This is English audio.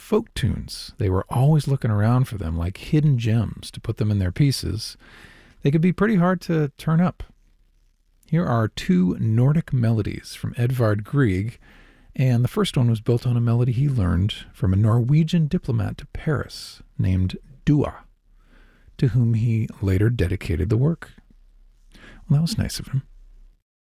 folk tunes. They were always looking around for them like hidden gems to put them in their pieces. They could be pretty hard to turn up. Here are two Nordic melodies from Edvard Grieg, and the first one was built on a melody he learned from a Norwegian diplomat to Paris named Dua, to whom he later dedicated the work. Well, that was nice of him.